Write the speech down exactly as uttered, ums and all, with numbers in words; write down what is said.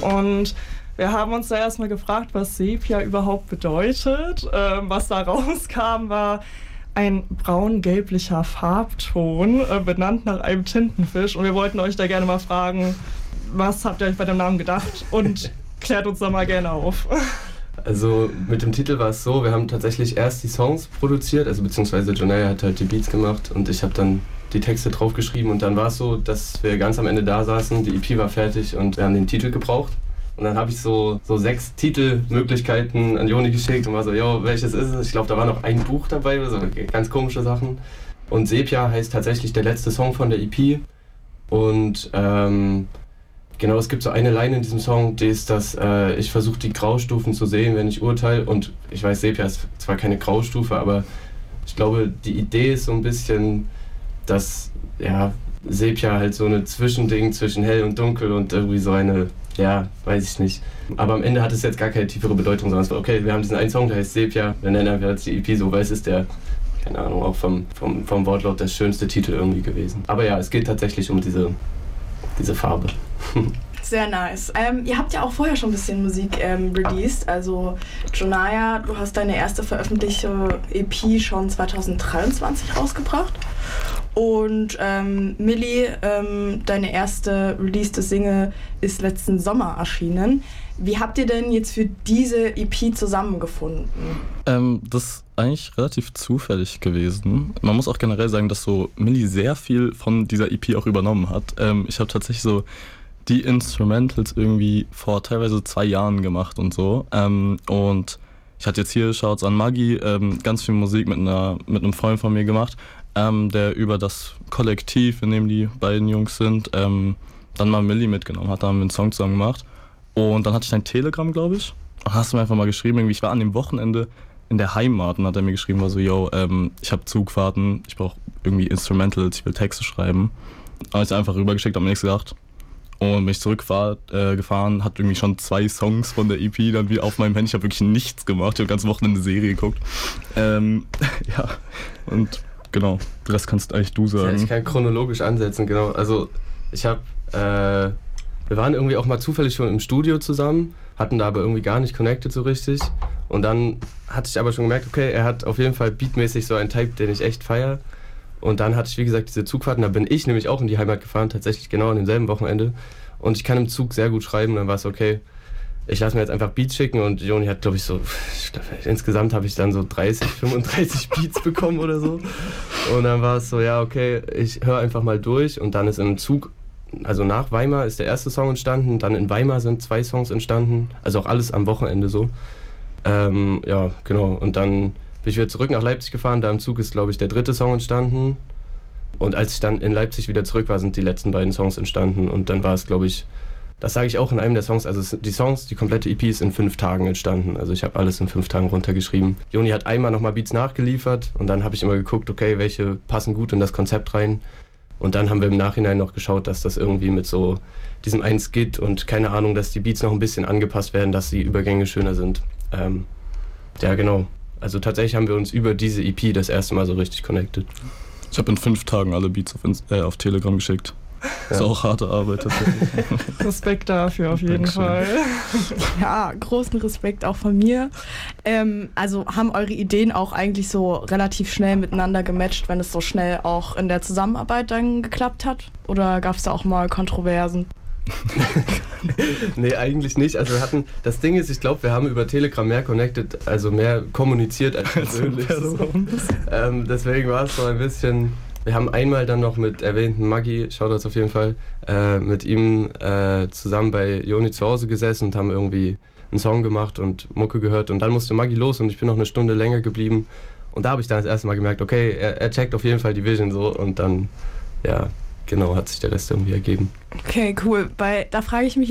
und wir haben uns da erstmal gefragt, was Sepia überhaupt bedeutet. Ähm, was da rauskam, war ein braun-gelblicher Farbton, äh, benannt nach einem Tintenfisch. Und wir wollten euch da gerne mal fragen, was habt ihr euch bei dem Namen gedacht? Und klärt uns da mal gerne auf. Also mit dem Titel war es so, wir haben tatsächlich erst die Songs produziert, also beziehungsweise Jonaya hat halt die Beats gemacht und ich habe dann die Texte drauf geschrieben und dann war es so, dass wir ganz am Ende da saßen, die E P war fertig und wir haben den Titel gebraucht. Und dann habe ich so, so sechs Titelmöglichkeiten an Joni geschickt und war so, yo, welches ist es? Ich glaube, da war noch ein Buch dabei oder so, ganz komische Sachen. Und Sepia heißt tatsächlich der letzte Song von der E P. Und ähm, genau, es gibt so eine Line in diesem Song, die ist, dass äh, ich versuche, die Graustufen zu sehen, wenn ich urteile. Und ich weiß, Sepia ist zwar keine Graustufe, aber ich glaube, die Idee ist so ein bisschen, dass ja, Sepia halt so eine Zwischending zwischen hell und dunkel und irgendwie so eine, ja, weiß ich nicht. Aber am Ende hat es jetzt gar keine tiefere Bedeutung, sondern es war, okay, wir haben diesen einen Song, der heißt Sepia, wir nennen einfach jetzt die E P so, weil es ist der, keine Ahnung, auch vom, vom, vom Wortlaut der schönste Titel irgendwie gewesen. Aber ja, es geht tatsächlich um diese, diese Farbe. Sehr nice. Ähm, ihr habt ja auch vorher schon ein bisschen Musik ähm, released. Also Jonaya, du hast deine erste veröffentlichte E P schon zwanzig dreiundzwanzig rausgebracht. Und ähm, Milli, ähm, deine erste releaste Single ist letzten Sommer erschienen. Wie habt ihr denn jetzt für diese E P zusammengefunden? Ähm, das ist eigentlich relativ zufällig gewesen. Man muss auch generell sagen, dass so Milli sehr viel von dieser E P auch übernommen hat. Ähm, ich habe tatsächlich so die Instrumentals irgendwie vor teilweise zwei Jahren gemacht und so. Ähm, und ich hatte jetzt hier, Shouts an Maggi, ähm, ganz viel Musik mit, einer, mit einem Freund von mir gemacht, ähm, der über das Kollektiv, in dem die beiden Jungs sind, ähm, dann mal Milli mitgenommen hat. Da haben wir einen Song zusammen gemacht. Und dann hatte ich ein Telegramm, glaube ich. Und hast du mir einfach mal geschrieben, irgendwie, ich war an dem Wochenende in der Heimat und hat er mir geschrieben, war so, yo, ähm, ich habe Zugfahrten, ich brauche irgendwie Instrumentals, ich will Texte schreiben. Habe ich einfach rübergeschickt, habe mir nichts gedacht. Und bin ich zurückgefahren, äh, hat irgendwie schon zwei Songs von der E P dann wieder auf meinem Handy. Ich habe wirklich nichts gemacht, ich habe ganz Wochenende eine Serie geguckt. Ähm, ja, und genau, den Rest kannst eigentlich du sagen. Ja, ich kann chronologisch ansetzen, genau. Also ich habe, äh, wir waren irgendwie auch mal zufällig schon im Studio zusammen, hatten da aber irgendwie gar nicht connected so richtig. Und dann hatte ich aber schon gemerkt, okay, er hat auf jeden Fall beatmäßig so einen Type, den ich echt feiere. Und dann hatte ich, wie gesagt, diese Zugfahrten, da bin ich nämlich auch in die Heimat gefahren, tatsächlich genau an demselben Wochenende. Und ich kann im Zug sehr gut schreiben, dann war es okay, ich lasse mir jetzt einfach Beats schicken und Joni hat, glaube ich, so, ich glaub, insgesamt habe ich dann so dreißig, fünfunddreißig Beats bekommen oder so. Und dann war es so, ja, okay, ich höre einfach mal durch und dann ist im Zug, also nach Weimar ist der erste Song entstanden, dann in Weimar sind zwei Songs entstanden, also auch alles am Wochenende so. Ähm, ja, genau, und dann bin ich wieder zurück nach Leipzig gefahren, da im Zug ist, glaube ich, der dritte Song entstanden. Und als ich dann in Leipzig wieder zurück war, sind die letzten beiden Songs entstanden. Und dann war es, glaube ich, das sage ich auch in einem der Songs, also die Songs, die komplette E P ist in fünf Tagen entstanden. Also ich habe alles in fünf Tagen runtergeschrieben. Joni hat einmal nochmal Beats nachgeliefert und dann habe ich immer geguckt, okay, welche passen gut in das Konzept rein. Und dann haben wir im Nachhinein noch geschaut, dass das irgendwie mit so diesem einen Skit und keine Ahnung, dass die Beats noch ein bisschen angepasst werden, dass die Übergänge schöner sind. Ähm, ja, genau. Also tatsächlich haben wir uns über diese E P das erste Mal so richtig connected. Ich habe in fünf Tagen alle Beats auf, Inst- äh, auf Telegram geschickt. Das ist Ja. auch harte Arbeit tatsächlich. Respekt dafür auf jeden Dankeschön. Fall. Ja, großen Respekt auch von mir. Ähm, also haben eure Ideen auch eigentlich so relativ schnell miteinander gematcht, wenn es so schnell auch in der Zusammenarbeit dann geklappt hat? Oder gab es da auch mal Kontroversen? Nee, eigentlich nicht. Also wir hatten, das Ding ist, ich glaube, wir haben über Telegram mehr connected, also mehr kommuniziert als persönlich. ähm, deswegen war es so ein bisschen, wir haben einmal dann noch mit erwähnten Maggi, Shoutouts auf jeden Fall, äh, mit ihm äh, zusammen bei Joni zu Hause gesessen und haben irgendwie einen Song gemacht und Mucke gehört und dann musste Maggi los und ich bin noch eine Stunde länger geblieben und da habe ich dann das erste Mal gemerkt, okay, er, er checkt auf jeden Fall die Vision so und dann, ja, genau, hat sich der Rest irgendwie ergeben. Okay, cool. Bei, da frage ich mich